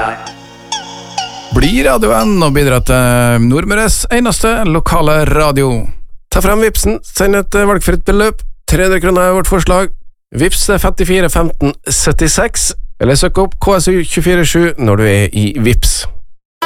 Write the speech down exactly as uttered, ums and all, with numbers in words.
Bli radioen og bidra til Nordmøres eneste lokale radio. Ta frem Vipsen, send et valgfritt beløp, tre hundre kroner er vårt forslag. Vips er femtifire femten syttiseks, eller søk opp K S U to fire sju når du er i Vips.